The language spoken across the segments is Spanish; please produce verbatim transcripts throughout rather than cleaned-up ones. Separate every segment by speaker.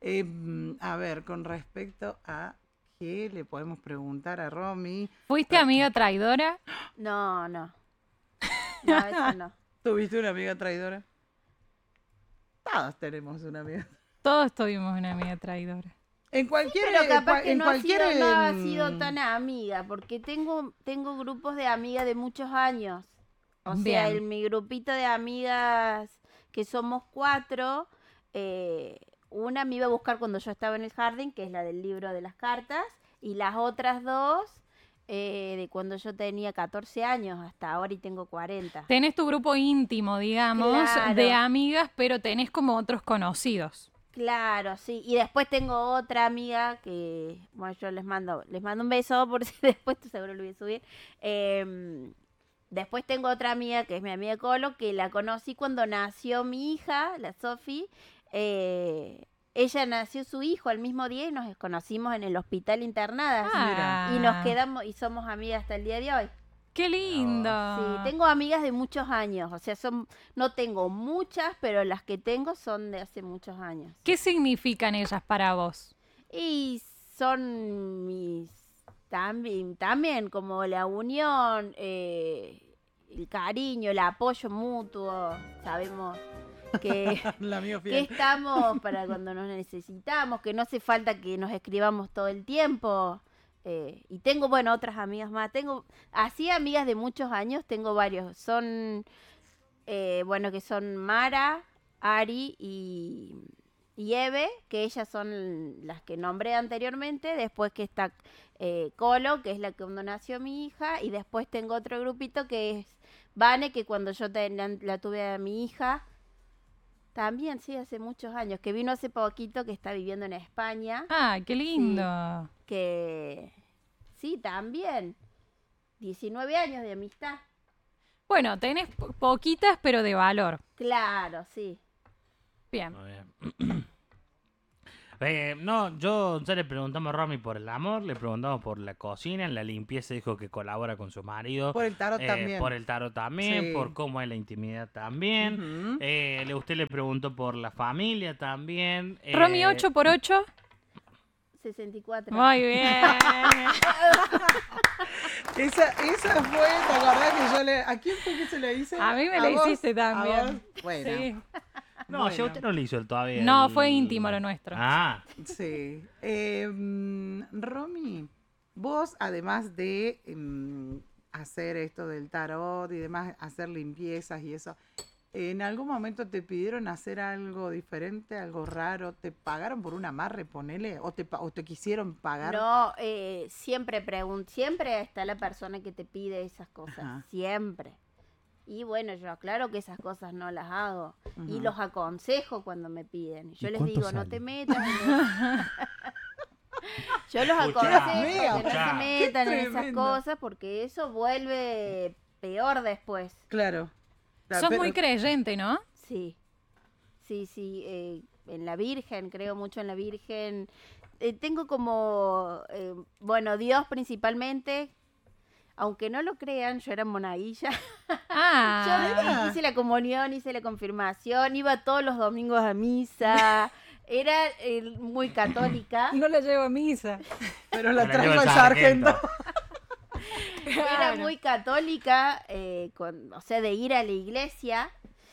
Speaker 1: Eh, a ver, con respecto a qué le podemos preguntar a Romy.
Speaker 2: ¿Fuiste amiga traidora?
Speaker 3: No, no. No, eso no.
Speaker 1: ¿Tuviste una amiga traidora? Todos tenemos una amiga.
Speaker 2: Todos tuvimos una amiga traidora.
Speaker 1: En cualquier,
Speaker 3: Pero capaz
Speaker 1: cua-
Speaker 3: que
Speaker 1: en
Speaker 3: no ha
Speaker 1: cualquier,
Speaker 3: sido, no ha
Speaker 1: em,
Speaker 3: sido tan amiga, porque tengo, tengo grupos de amigas de muchos años. O sea,
Speaker 2: Bien.
Speaker 3: en mi grupito de amigas, que somos cuatro, eh, una me iba a buscar cuando yo estaba en el jardín, que es la del libro de las cartas, y las otras dos eh, de cuando yo tenía catorce años hasta ahora y tengo cuarenta.
Speaker 2: Tenés tu grupo íntimo, digamos,
Speaker 3: Claro.
Speaker 2: de amigas, pero tenés como otros conocidos.
Speaker 3: Claro, sí. Y después tengo otra amiga que, bueno, yo les mando, les mando un beso por si después tú seguro lo voy a subir. Eh, después tengo otra amiga que es mi amiga Colo, que la conocí cuando nació mi hija, la Sofi. Eh, ella nació su hijo al mismo día y nos conocimos en el hospital internadas.
Speaker 2: Ah,
Speaker 3: Y nos quedamos y somos amigas hasta el día de hoy.
Speaker 2: ¡Qué lindo!
Speaker 3: Sí, tengo amigas de muchos años, o sea, son, no tengo muchas, pero las que tengo son de hace muchos años.
Speaker 2: ¿Qué significan ellas para vos?
Speaker 3: Y son mis, también, también como la unión, eh, el cariño, el apoyo mutuo, sabemos que,
Speaker 1: la amiga
Speaker 3: que
Speaker 1: fiel.
Speaker 3: estamos para cuando nos necesitamos, que no hace falta que nos escribamos todo el tiempo. Eh, y tengo, bueno, otras amigas más. Tengo, así amigas de muchos años, tengo varios. Son, eh, bueno, que son Mara, Ari y, y Eve, que ellas son las que nombré anteriormente. Después que está eh, Colo, que es la que cuando nació mi hija. Y después tengo otro grupito que es Vane, que cuando yo te- la, la tuve a mi hija, también, sí, hace muchos años, que vino hace poquito, que está viviendo en España.
Speaker 2: ¡Ah, qué lindo!
Speaker 3: Que sí, también. diecinueve años de amistad.
Speaker 2: Bueno, tenés po- poquitas, pero de valor.
Speaker 3: Claro, sí.
Speaker 2: Bien.
Speaker 4: Muy bien. Eh, no, yo ya le preguntamos a Romy por el amor, le preguntamos por la cocina, en la limpieza dijo que colabora con su marido.
Speaker 1: Por el tarot
Speaker 4: eh,
Speaker 1: también.
Speaker 4: Por el tarot también,
Speaker 1: Sí.
Speaker 4: por cómo es la intimidad también.
Speaker 1: Ujú.
Speaker 4: Eh, le- usted le preguntó por la familia también. eh,
Speaker 2: Romy, ocho por ocho.
Speaker 3: sesenta y cuatro.
Speaker 2: Muy bien.
Speaker 1: Esa, esa fue, ¿te acordás que yo le... ¿A quién fue que se lo hice?
Speaker 2: A mí me
Speaker 1: ¿A
Speaker 2: la
Speaker 1: vos?
Speaker 2: hiciste
Speaker 1: ¿A
Speaker 2: también.
Speaker 1: vos? Bueno,
Speaker 2: Sí.
Speaker 4: No, si a
Speaker 1: bueno.
Speaker 4: usted no le hizo el todavía.
Speaker 2: No,
Speaker 4: el-
Speaker 2: fue íntimo lo nuestro.
Speaker 4: Ah,
Speaker 1: Sí. Eh, mm, Romy, vos además de mm, hacer esto del tarot y demás, hacer limpiezas y eso, ¿en algún momento te pidieron hacer algo diferente, algo raro? ¿Te pagaron por un amarre, ponele? ¿O te, pa- o te quisieron pagar?
Speaker 3: No, eh, siempre pregunto, siempre está la persona que te pide esas cosas,
Speaker 1: Ajá.
Speaker 3: siempre. Y bueno, yo aclaro que esas cosas no las hago. Y
Speaker 1: Ujú.
Speaker 3: los aconsejo cuando me piden. Yo
Speaker 4: ¿Y
Speaker 3: les
Speaker 4: cuánto
Speaker 3: digo, no
Speaker 4: sale?
Speaker 3: te metas en eso. Yo los
Speaker 4: Escuchá,
Speaker 3: aconsejo que no
Speaker 4: escuchá.
Speaker 3: se metan en esas
Speaker 1: tremendo.
Speaker 3: cosas porque eso vuelve peor después.
Speaker 1: Claro. La-
Speaker 2: Sos
Speaker 1: pero-
Speaker 2: muy creyente, ¿no?
Speaker 3: Sí, sí, sí, eh, en la Virgen, creo mucho en la Virgen. Eh, tengo como, eh, bueno, Dios principalmente, aunque no lo crean, yo era monaguilla.
Speaker 2: Ah,
Speaker 3: Yo hice la comunión, hice la confirmación, iba todos los domingos a misa, era eh, muy católica.
Speaker 2: no la llevo a misa.
Speaker 1: Pero la
Speaker 4: me la lleva
Speaker 1: trajo
Speaker 4: el
Speaker 1: el sargento.
Speaker 3: Era
Speaker 2: Claro.
Speaker 3: muy católica, eh, con, o sea, de ir a la iglesia.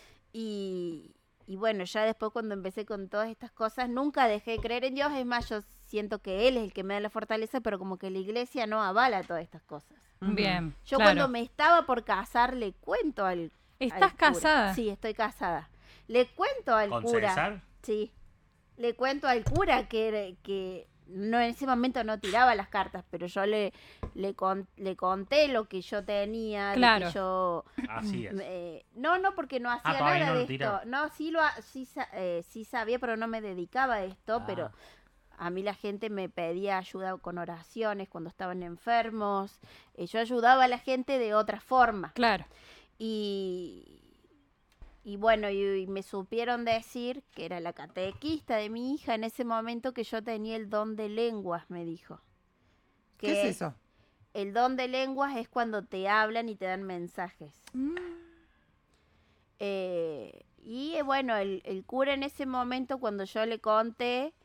Speaker 3: Y, y bueno, ya después cuando empecé con todas estas cosas, nunca dejé de creer en Dios. Es más, yo siento que Él es el que me da la fortaleza, pero como que la iglesia no avala todas estas cosas.
Speaker 2: Bien.
Speaker 3: Yo
Speaker 2: claro.
Speaker 3: cuando me estaba por casar, le cuento al...
Speaker 2: ¿Estás
Speaker 3: al cura.
Speaker 2: casada?
Speaker 3: Sí, estoy casada. Le cuento al
Speaker 4: ¿con
Speaker 3: cura.
Speaker 4: César?
Speaker 3: Sí. Le cuento al cura que, era- que no en ese momento no tiraba las cartas, pero yo le, le, con- le conté lo que yo tenía, de
Speaker 2: Claro.
Speaker 3: que yo...
Speaker 4: Así es.
Speaker 3: eh, no, no, porque no hacía
Speaker 4: todavía
Speaker 3: nada
Speaker 4: no lo
Speaker 3: de esto.
Speaker 4: tiraba.
Speaker 3: No, sí, lo, ha- sí, sa- eh, sí sabía, pero no me dedicaba a esto,
Speaker 4: Ah.
Speaker 3: pero... A mí la gente me pedía ayuda con oraciones cuando estaban enfermos. Eh, yo ayudaba a la gente de otra forma.
Speaker 2: Claro.
Speaker 3: Y, y bueno, y, y me supieron decir que era la catequista de mi hija en ese momento que yo tenía el don de lenguas, me dijo.
Speaker 1: ¿Qué
Speaker 3: Que
Speaker 1: es eso?
Speaker 3: El don de lenguas es cuando te hablan y te dan mensajes. Eh, y eh, bueno, el, el cura en ese momento, cuando yo le conté,